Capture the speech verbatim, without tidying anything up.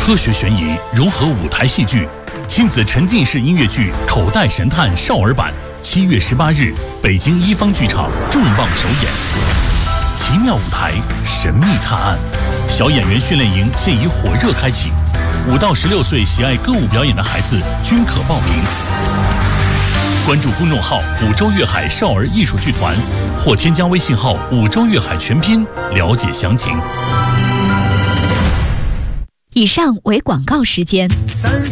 科学悬疑融合舞台戏剧，亲子沉浸式音乐剧《口袋神探》少儿版，七月十八日，北京一方剧场重磅首演。奇妙舞台，神秘探案，小演员训练营现已火热开启，五到十六岁喜爱歌舞表演的孩子均可报名。关注公众号“五洲粤海少儿艺术剧团”，或添加微信号“五洲粤海全拼”了解详情。 以上为广告时间。 三